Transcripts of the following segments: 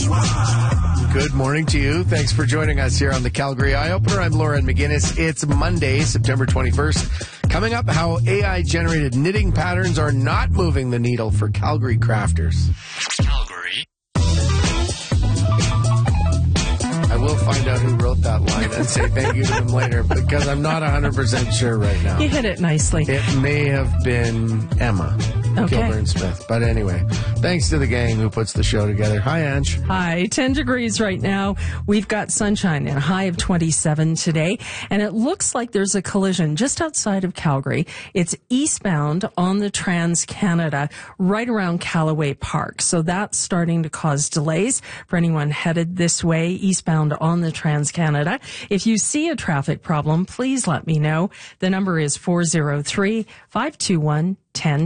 Good morning to you. Thanks for joining us here on the Calgary Eye Opener. I'm Lauren McGinnis. It's Monday, September 21st. Coming up, how AI-generated knitting patterns are not moving the needle for Calgary crafters. Calgary. I will find out who wrote that line and say thank you to them later, because I'm not 100% sure right now. You hit it nicely. It may have been Emma Kilburn Smith. But anyway, thanks to the gang who puts the show together. Hi, Ange. Hi, 10 degrees right now. We've got sunshine and a high of 27 today. And it looks like there's a collision just outside of Calgary. It's eastbound on the Trans-Canada right around Callaway Park. So that's starting to cause delays for anyone headed this way, eastbound on the Trans-Canada. If you see a traffic problem, please let me know. The number is 403-521-1010.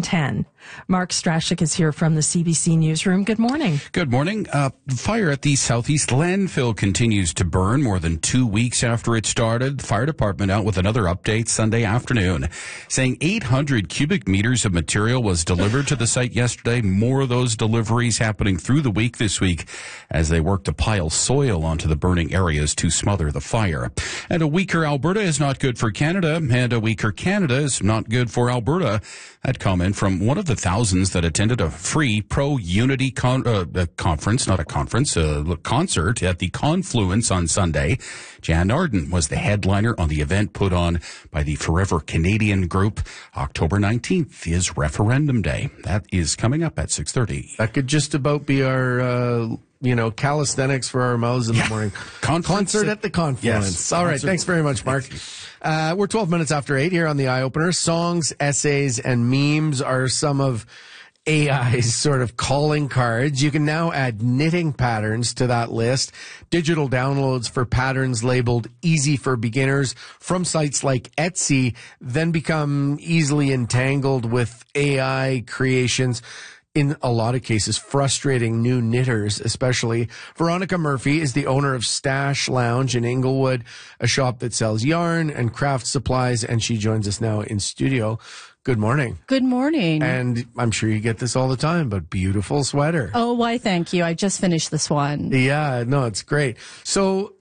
Mark Strashik is here from the CBC Newsroom. Good morning. Good morning. Fire at the Southeast landfill continues to burn more than 2 weeks after it started. The fire department out with another update Sunday afternoon, saying 800 cubic meters of material was delivered to the site yesterday. More of those deliveries happening through the week this week as they work to pile soil onto the burning areas to smother the fire. And a weaker Alberta is not good for Canada, and a weaker Canada is not good for Alberta. That comment from one of the thousands that attended a free pro-unity conference, not a conference, a concert at the Confluence on Sunday. Jan Arden was the headliner on the event put on by the Forever Canadian group. October 19th is Referendum Day. That is coming up at 6:30. That could just about be our... calisthenics for our mouths in the morning. Concert at the Confluence. Yes. All right. Thanks very much, Mark. We're 12 minutes after 8 here on the Eye Opener. Songs, essays, and memes are some of AI's sort of calling cards. You can now add knitting patterns to that list. Digital downloads for patterns labeled easy for beginners from sites like Etsy then become easily entangled with AI creations. In a lot of cases, frustrating new knitters, especially. Veronica Murphy is the owner of Stash Lounge in Inglewood, a shop that sells yarn and craft supplies, and she joins us now in studio. Good morning. Good morning. And I'm sure you get this all the time, but beautiful sweater. Oh, why, thank you. I just finished this one. Yeah, no, it's great. So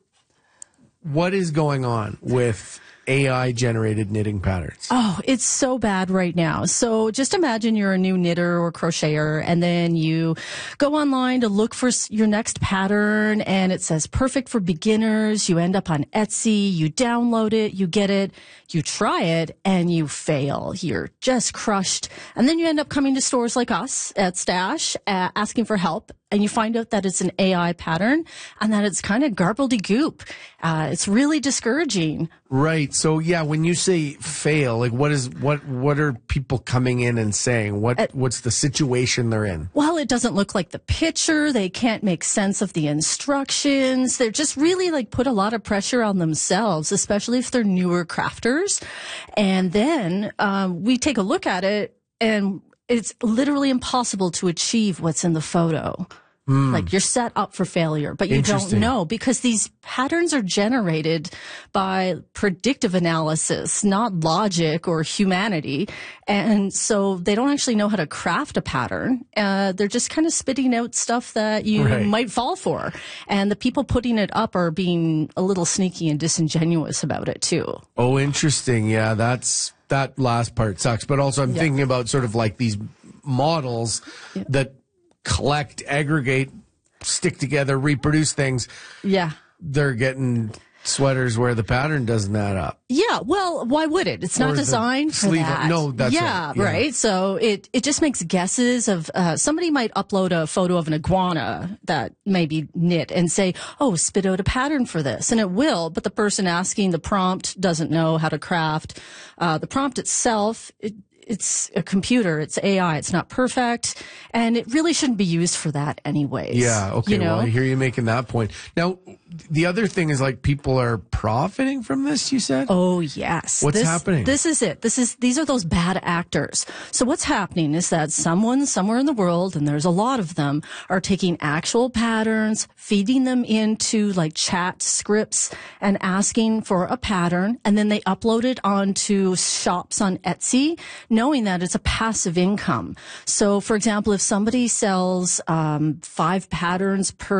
what is going on with AI-generated knitting patterns? Oh, it's so bad right now. So just imagine you're a new knitter or crocheter, and then you go online to look for your next pattern, and it says perfect for beginners. You end up on Etsy, you download it, you get it, you try it, and you fail. You're just crushed. And then you end up coming to stores like us at Stash, asking for help. And you find out that it's an AI pattern and that it's kind of garbledy-goop. It's really discouraging. Right. So, yeah, when you say fail, like what are people coming in and saying? What's the situation they're in? Well, it doesn't look like the picture. They can't make sense of the instructions. They're just really put a lot of pressure on themselves, especially if they're newer crafters. And then we take a look at it, and it's literally impossible to achieve what's in the photo. You're set up for failure, but you don't know, because these patterns are generated by predictive analysis, not logic or humanity. And so they don't actually know how to craft a pattern. They're just kind of spitting out stuff that you might fall for. And the people putting it up are being a little sneaky and disingenuous about it too. Oh, interesting. Yeah, that last part sucks. But also I'm thinking about sort of like these models that collect, aggregate, stick together, reproduce things. Yeah. They're getting sweaters where the pattern doesn't add up. Yeah, well, why would it? It's not designed for that. No, that's right. Yeah, right. So it just makes guesses of, somebody might upload a photo of an iguana that may be knit and say, oh, spit out a pattern for this. And it will, but the person asking the prompt doesn't know how to craft. The prompt itself, it's a computer, it's AI, it's not perfect, and it really shouldn't be used for that anyways. Yeah, okay, well, I hear you making that point. Now, the other thing is people are profiting from this, you said? Oh, yes. What's happening? This is it. These are those bad actors. So what's happening is that someone somewhere in the world, and there's a lot of them, are taking actual patterns, feeding them into chat scripts and asking for a pattern, and then they upload it onto shops on Etsy, knowing that it's a passive income. So, for example, if somebody sells 5 patterns per